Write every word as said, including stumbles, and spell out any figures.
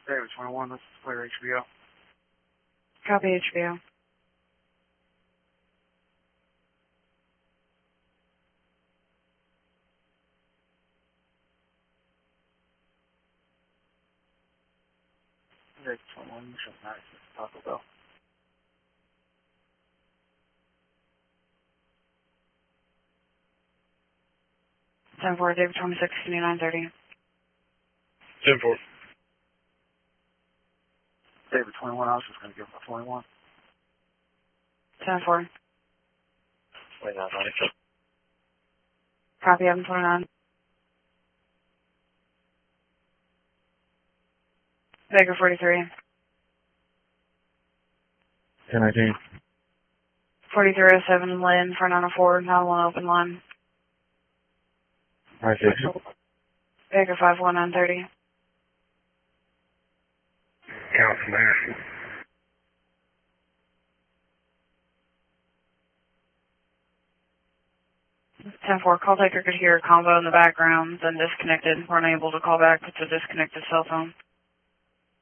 David twenty-one, this is clear H B O. Copy H B O. David twenty-one, you should not access Taco Bell. ten four, David twenty-six, twenty-nine thirty. ten four. David twenty-one, I was just going to give him a twenty-one. ten four. twenty-nine ninety. Copy Evan twenty-nine. Vega forty-three. ten nineteen. forty-three oh seven, Lynn, for nine oh four, nine one open line. Five six. Vega five one nine thirty. Count from there. ten four, call taker could hear a combo in the background, then disconnected. We're unable to call back with the disconnected cell phone.